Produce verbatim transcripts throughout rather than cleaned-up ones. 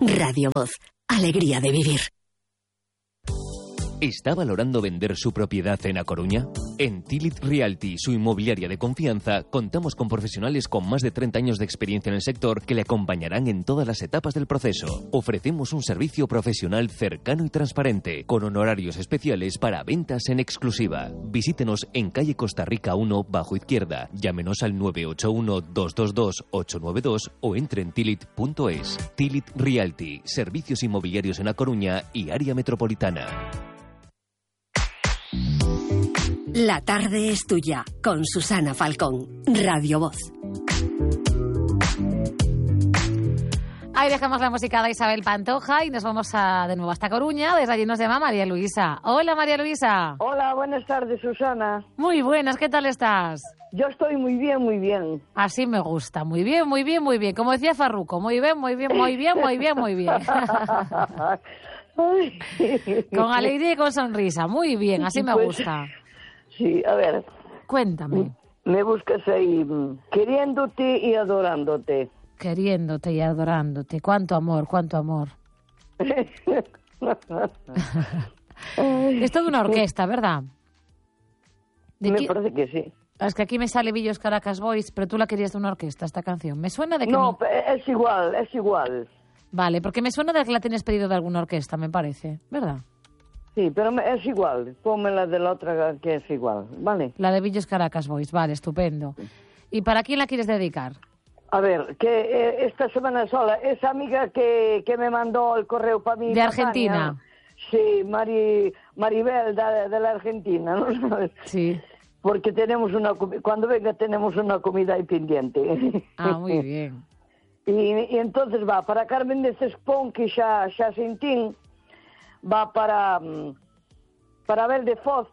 Radio Voz. Alegría de vivir. ¿Está valorando vender su propiedad en A Coruña? En Tilit Realty, su inmobiliaria de confianza, contamos con profesionales con más de treinta años de experiencia en el sector que le acompañarán en todas las etapas del proceso. Ofrecemos un servicio profesional cercano y transparente, con honorarios especiales para ventas en exclusiva. Visítenos en calle Costa Rica uno, bajo izquierda. Llámenos al nueve ocho uno, dos dos dos, ocho nueve dos o entre en tilit punto es. Tilit Realty, servicios inmobiliarios en A Coruña y área metropolitana. La tarde es tuya, con Susana Falcón, Radio Voz. Ahí dejamos la música de Isabel Pantoja y nos vamos a, de nuevo hasta Coruña. Desde allí nos llama María Luisa. Hola, María Luisa. Hola, buenas tardes, Susana. Muy buenas, ¿qué tal estás? Yo estoy muy bien, muy bien. Así me gusta, muy bien, muy bien, muy bien. Como decía Farruko, muy bien, muy bien, muy bien, muy bien, muy bien. Con alegría y con sonrisa, muy bien, así me gusta. Sí, a ver. Cuéntame. Me buscas ahí, queriéndote y adorándote. Queriéndote y adorándote. Cuánto amor, cuánto amor. Es toda una orquesta, ¿verdad? Me qui... parece que sí. Es que aquí me sale Villos Caracas Boys, pero tú la querías de una orquesta, esta canción. Me suena de que... No, me... es igual, es igual. Vale, porque me suena de que la tienes pedido de alguna orquesta, me parece, ¿verdad? Sí, pero es igual. Ponme la de la otra que es igual, ¿vale? La de Villos Caracas Boys, vale, estupendo. ¿Y para quién la quieres dedicar? A ver, que eh, esta semana sola, esa amiga que, que me mandó el correo para mí... ¿De Argentina? Sí, Mari, Maribel, de, de la Argentina, ¿no? Sí. Porque tenemos una... Cuando venga tenemos una comida ahí pendiente. Ah, muy bien. Y, y entonces va para Carmen de Cespón, que xa, xa sentín, va para para Abel de Foz,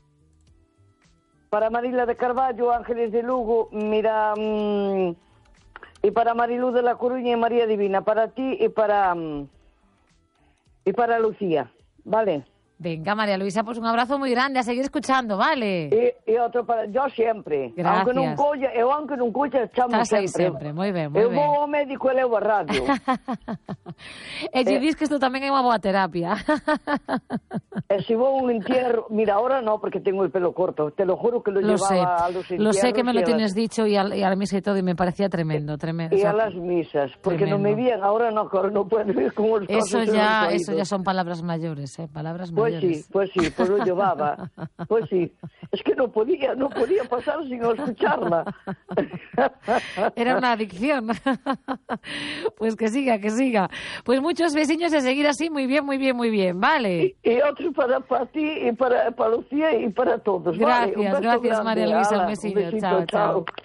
para Marila de Carballo, Ángeles de Lugo, mira, um, y para Marilú de la Coruña y María Divina, para ti y para um, y para Lucía, ¿vale? Venga, María Luisa, pues un abrazo muy grande, a seguir escuchando, ¿vale? Y, y otro para... Yo siempre. Gracias. Aunque non colla, eu aunque non colla, chamo Estás sempre. sempre, moi ben, moi eu ben. Eu vou ao médico e levo a radio. E te eh, dis que isto tamén é unha boa terapia. E se vou a un entierro... Mira, ahora no, porque tengo el pelo corto. Te lo juro que lo, lo llevaba sé. a los entierros. Lo sé que me lo tienes las... dicho y a, y a la misa y todo, y me parecía tremendo, tremendo. Y o sea, a las misas, porque tremendo. no me vían, ahora no, no puedo ir como los eso ya, eso ya son palabras mayores, ¿eh? Palabras pues mayores. Pues sí, pues sí, pues lo llevaba. Pues sí, es que no podía, no podía pasar sin escucharla. Era una adicción. Pues que siga, que siga. Pues muchos vecinos de seguir así, muy bien, muy bien, muy bien, ¿vale? Y, y otros para, para ti, y para, para Lucía y para todos. Gracias, ¿vale? gracias grande. María Luisa, Ala, un besito, un besito, chao, chao. chao.